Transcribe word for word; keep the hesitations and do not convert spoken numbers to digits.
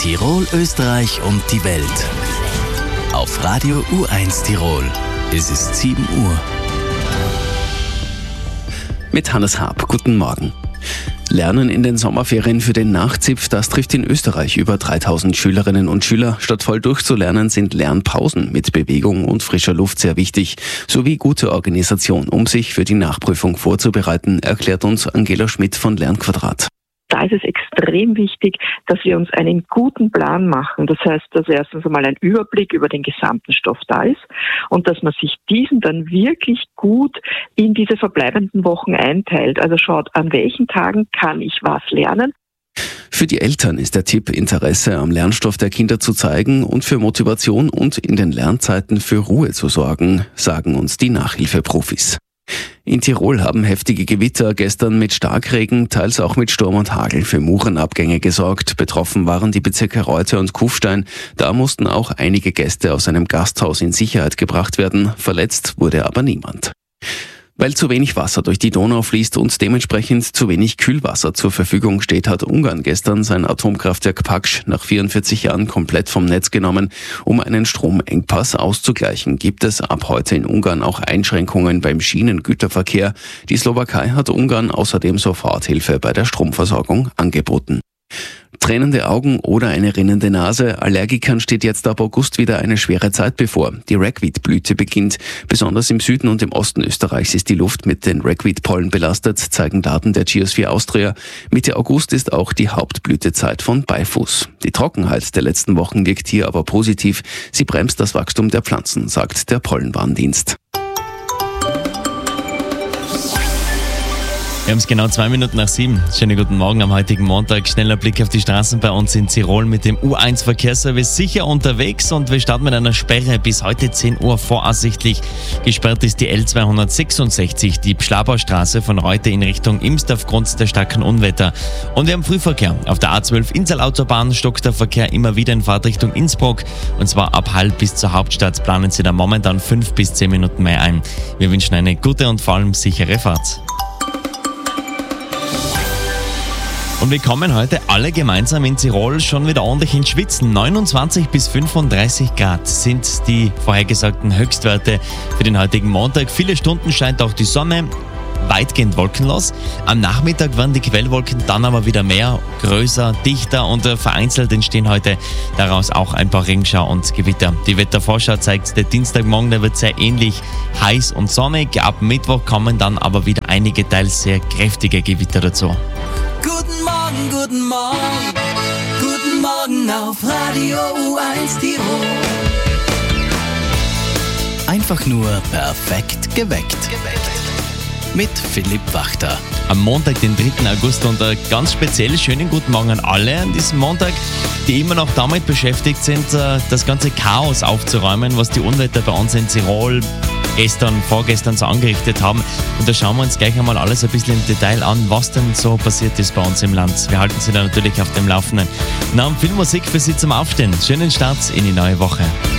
Tirol, Österreich und die Welt. Auf Radio U eins Tirol. Es ist sieben Uhr. Mit Hannes Haab. Guten Morgen. Lernen in den Sommerferien für den Nachzipf, das trifft in Österreich über dreitausend Schülerinnen und Schüler. Statt voll durchzulernen sind Lernpausen mit Bewegung und frischer Luft sehr wichtig, sowie gute Organisation, um sich für die Nachprüfung vorzubereiten, erklärt uns Angela Schmidt von Lernquadrat. Da ist es extrem wichtig, dass wir uns einen guten Plan machen. Das heißt, dass erstens einmal ein Überblick über den gesamten Stoff da ist und dass man sich diesen dann wirklich gut in diese verbleibenden Wochen einteilt. Also schaut, an welchen Tagen kann ich was lernen. Für die Eltern ist der Tipp, Interesse am Lernstoff der Kinder zu zeigen und für Motivation und in den Lernzeiten für Ruhe zu sorgen, sagen uns die Nachhilfeprofis. In Tirol haben heftige Gewitter gestern mit Starkregen, teils auch mit Sturm und Hagel für Murenabgänge gesorgt. Betroffen waren die Bezirke Reute und Kufstein. Da mussten auch einige Gäste aus einem Gasthaus in Sicherheit gebracht werden. Verletzt wurde aber niemand. Weil zu wenig Wasser durch die Donau fließt und dementsprechend zu wenig Kühlwasser zur Verfügung steht, hat Ungarn gestern sein Atomkraftwerk Paks nach vierundvierzig Jahren komplett vom Netz genommen. Um einen Stromengpass auszugleichen, gibt es ab heute in Ungarn auch Einschränkungen beim Schienengüterverkehr. Die Slowakei hat Ungarn außerdem Soforthilfe bei der Stromversorgung angeboten. Tränende Augen oder eine rinnende Nase. Allergikern steht jetzt ab August wieder eine schwere Zeit bevor. Die Ragweed-Blüte beginnt. Besonders im Süden und im Osten Österreichs ist die Luft mit den Ragweed-Pollen belastet, zeigen Daten der Geosphere Austria. Mitte August ist auch die Hauptblütezeit von Beifuß. Die Trockenheit der letzten Wochen wirkt hier aber positiv. Sie bremst das Wachstum der Pflanzen, sagt der Pollenwarndienst. Wir haben es genau zwei Minuten nach sieben. Schönen guten Morgen am heutigen Montag. Schneller Blick auf die Straßen bei uns in Tirol mit dem U eins Verkehrsservice sicher unterwegs und wir starten mit einer Sperre. Bis heute zehn Uhr voraussichtlich gesperrt ist die L zweihundertsechsundsechzig, die Pschlabaustraße von Reute in Richtung Imst aufgrund der starken Unwetter. Und wir haben Frühverkehr. Auf der A zwölf Insel-Autobahn stockt der Verkehr immer wieder in Fahrtrichtung Innsbruck und zwar ab Hall bis zur Hauptstadt planen sie da momentan fünf bis zehn Minuten mehr ein. Wir wünschen eine gute und vor allem sichere Fahrt. Und wir kommen heute alle gemeinsam in Tirol schon wieder ordentlich ins Schwitzen. neunundzwanzig bis fünfunddreißig Grad sind die vorhergesagten Höchstwerte für den heutigen Montag. Viele Stunden scheint auch die Sonne, weitgehend wolkenlos. Am Nachmittag werden die Quellwolken dann aber wieder mehr, größer, dichter und vereinzelt entstehen heute daraus auch ein paar Regenschauer und Gewitter. Die Wettervorschau zeigt, der Dienstagmorgen, der wird sehr ähnlich heiß und sonnig. Ab Mittwoch kommen dann aber wieder einige teils sehr kräftige Gewitter dazu. Guten Morgen, guten Morgen, guten Morgen auf Radio U eins Tirol. Einfach nur perfekt geweckt. Mit Philipp Wachter. Am Montag, den dritten August und ein ganz speziell schönen guten Morgen an alle an diesem Montag, die immer noch damit beschäftigt sind, das ganze Chaos aufzuräumen, was die Unwetter bei uns in Tirol gestern, vorgestern so angerichtet haben. Und da schauen wir uns gleich einmal alles ein bisschen im Detail an, was denn so passiert ist bei uns im Land. Wir halten Sie da natürlich auf dem Laufenden. Na und viel Musik für Sie zum Aufstehen. Schönen Start in die neue Woche.